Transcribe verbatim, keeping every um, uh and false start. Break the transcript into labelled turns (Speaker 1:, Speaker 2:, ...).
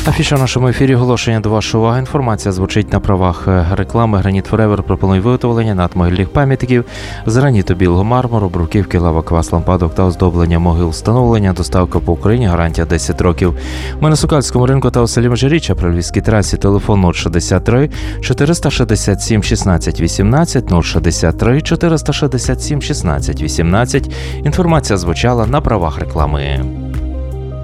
Speaker 1: Афіша в нашому ефірі. Оголошення до вашої уваги. Інформація звучить на правах реклами. Граніт Форевер пропонує виготовлення надмогильних пам'ятників з граніту білого мармуру, бруківки, лава, квас, лампадок та оздоблення могил. Встановлення, доставка по Україні, гарантія десять років. Ми на Сокальському ринку та у селі Межиріччя при Львівській трасі. Телефон нуль шістдесят три чотириста шістдесят сім шістнадцять вісімнадцять, нуль шістдесят три чотириста шістдесят сім шістнадцять вісімнадцять. Інформація звучала на правах реклами.